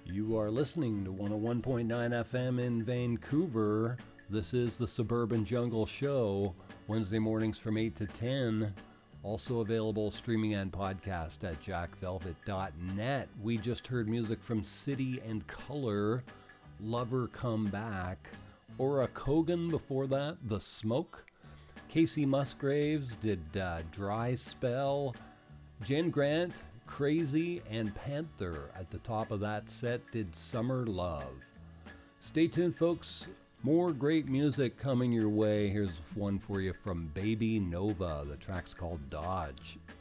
You are listening to 101.9 FM in Vancouver. This is the Suburban Jungle Show, Wednesday mornings from 8 to 10. Also available streaming and podcast at jackvelvet.net. We just heard music from City and Color, Lover Come Back, Ora Kogan before that, The Smoke. Casey Musgraves did Dry Spell. Jen Grant, Crazy, and Panther at the top of that set did Summer Love. Stay tuned, folks. More great music coming your way. Here's one for you from Baby Nova. The track's called Dodge.